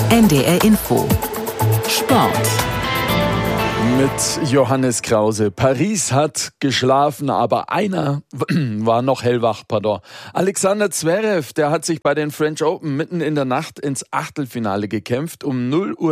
NDR Info Sport mit Johannes Krause. Paris hat geschlafen, aber einer war noch hellwach, Alexander Zverev, der hat sich bei den French Open mitten in der Nacht ins Achtelfinale gekämpft. Um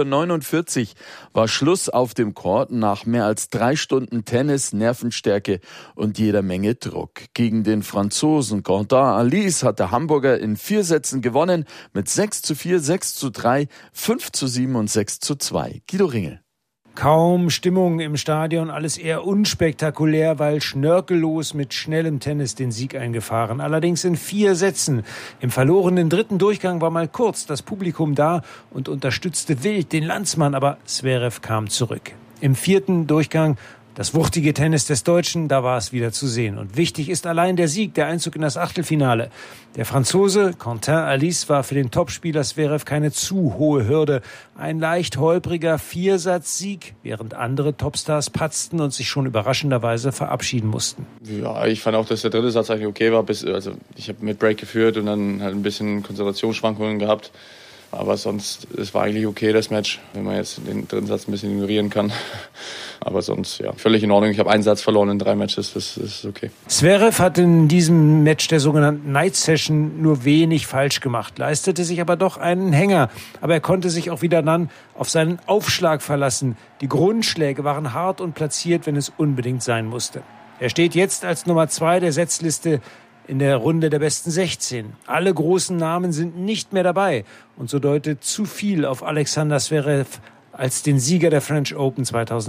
0:49 Uhr war Schluss auf dem Court nach mehr als 3 Stunden Tennis, Nervenstärke und jeder Menge Druck. Gegen den Franzosen Quentin Halys hat der Hamburger in 4 Sätzen gewonnen mit 6:4, 6:3, 5:7 und 6:2. Guido Ringel. Kaum Stimmung im Stadion, alles eher unspektakulär, weil schnörkellos mit schnellem Tennis den Sieg eingefahren. Allerdings in 4 Sätzen. Im verlorenen 3. Durchgang war mal kurz das Publikum da und unterstützte wild den Landsmann, aber Zverev kam zurück. Im 4. Durchgang das wuchtige Tennis des Deutschen, da war es wieder zu sehen. Und wichtig ist allein der Sieg, der Einzug in das Achtelfinale. Der Franzose Quentin Halys war für den Topspieler Zverev keine zu hohe Hürde. Ein leicht holpriger 4-Satz-Sieg, während andere Topstars patzten und sich schon überraschenderweise verabschieden mussten. Ja, ich fand auch, dass der 3. Satz eigentlich okay war. Ich habe mit Break geführt und dann halt ein bisschen Konzentrationsschwankungen gehabt. Aber sonst, es war eigentlich okay, das Match, wenn man jetzt den 3. Satz ein bisschen ignorieren kann. Aber sonst, ja, völlig in Ordnung. Ich habe 1 Satz verloren in 3 Matches, das ist okay. Zverev hat in diesem Match der sogenannten Night Session nur wenig falsch gemacht, leistete sich aber doch einen Hänger. Aber er konnte sich auch wieder dann auf seinen Aufschlag verlassen. Die Grundschläge waren hart und platziert, wenn es unbedingt sein musste. Er steht jetzt als Nummer 2 der Setzliste in der Runde der besten 16. Alle großen Namen sind nicht mehr dabei. Und so deutet zu viel auf Alexander Zverev als den Sieger der French Open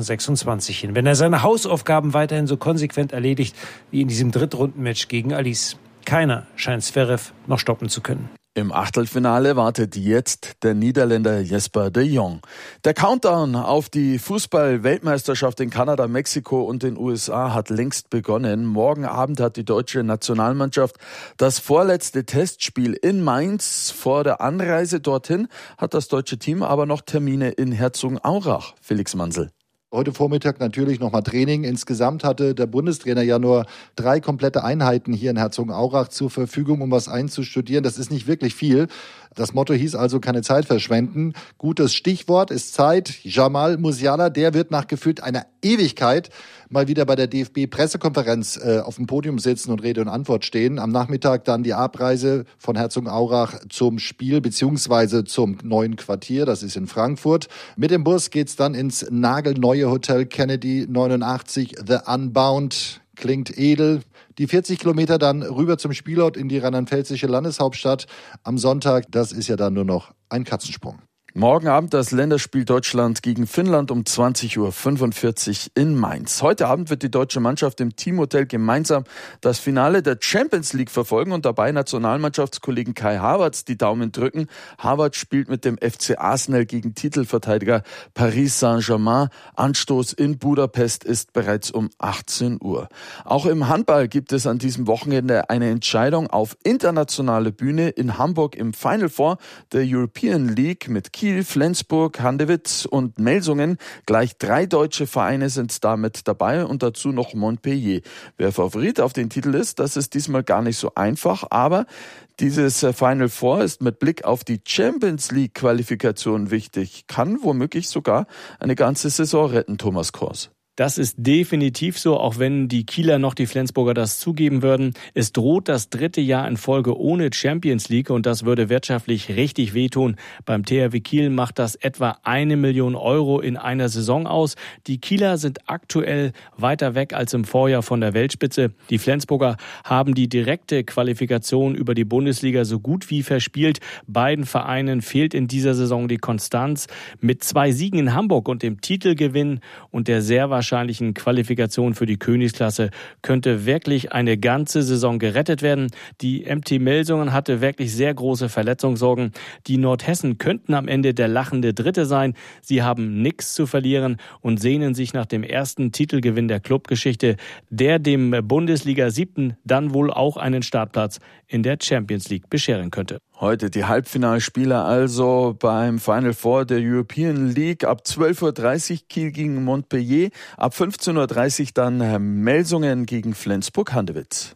2026 hin. Wenn er seine Hausaufgaben weiterhin so konsequent erledigt wie in diesem Drittrundenmatch gegen Halys. Keiner scheint Zverev noch stoppen zu können. Im Achtelfinale wartet jetzt der Niederländer Jesper de Jong. Der Countdown auf die Fußball-Weltmeisterschaft in Kanada, Mexiko und den USA hat längst begonnen. Morgen Abend hat die deutsche Nationalmannschaft das vorletzte Testspiel in Mainz. Vor der Anreise dorthin hat das deutsche Team aber noch Termine in Herzogenaurach. Felix Mansel. Heute Vormittag natürlich nochmal Training. Insgesamt hatte der Bundestrainer ja nur 3 komplette Einheiten hier in Herzogenaurach zur Verfügung, um was einzustudieren. Das ist nicht wirklich viel. Das Motto hieß also keine Zeit verschwenden. Gutes Stichwort ist Zeit. Jamal Musiala, der wird nach gefühlt einer Ewigkeit mal wieder bei der DFB-Pressekonferenz auf dem Podium sitzen und Rede und Antwort stehen. Am Nachmittag dann die Abreise von Herzogenaurach zum Spiel beziehungsweise zum neuen Quartier. Das ist in Frankfurt. Mit dem Bus geht's dann ins nagelneue Hotel Kennedy 89 The Unbound. Klingt edel. Die 40 Kilometer dann rüber zum Spielort in die rheinland-pfälzische Landeshauptstadt am Sonntag. Das ist ja dann nur noch ein Katzensprung. Morgen Abend das Länderspiel Deutschland gegen Finnland um 20:45 Uhr in Mainz. Heute Abend wird die deutsche Mannschaft im Teamhotel gemeinsam das Finale der Champions League verfolgen und dabei Nationalmannschaftskollegen Kai Havertz die Daumen drücken. Havertz spielt mit dem FC Arsenal gegen Titelverteidiger Paris Saint-Germain. Anstoß in Budapest ist bereits um 18 Uhr. Auch im Handball gibt es an diesem Wochenende eine Entscheidung auf internationale Bühne in Hamburg im Final Four der European League mit Kiel, Flensburg, Handewitt und Melsungen. Gleich 3 deutsche Vereine sind damit dabei und dazu noch Montpellier. Wer Favorit auf den Titel ist, das ist diesmal gar nicht so einfach, aber dieses Final Four ist mit Blick auf die Champions League Qualifikation wichtig. Kann womöglich sogar eine ganze Saison retten, Thomas Kors. Das ist definitiv so, auch wenn die Kieler noch die Flensburger das zugeben würden. Es droht das 3. Jahr in Folge ohne Champions League und das würde wirtschaftlich richtig wehtun. Beim THW Kiel macht das etwa 1 Million Euro in einer Saison aus. Die Kieler sind aktuell weiter weg als im Vorjahr von der Weltspitze. Die Flensburger haben die direkte Qualifikation über die Bundesliga so gut wie verspielt. Beiden Vereinen fehlt in dieser Saison die Konstanz. Mit 2 Siegen in Hamburg und dem Titelgewinn und der sehr wahrscheinlichen Qualifikation für die Königsklasse könnte wirklich eine ganze Saison gerettet werden. Die MT Melsungen hatte wirklich sehr große Verletzungssorgen. Die Nordhessen könnten am Ende der lachende Dritte sein. Sie haben nichts zu verlieren und sehnen sich nach dem ersten Titelgewinn der Clubgeschichte, der dem Bundesliga-7. dann wohl auch einen Startplatz in der Champions League bescheren könnte. Heute die Halbfinalspiele also beim Final Four der European League. Ab 12:30 Uhr Kiel gegen Montpellier, ab 15:30 Uhr dann Melsungen gegen Flensburg-Handewitt.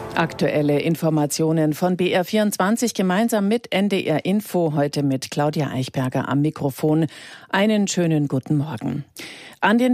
Aktuelle Informationen von BR24 gemeinsam mit NDR Info, heute mit Claudia Eichberger am Mikrofon. Einen schönen guten Morgen. An den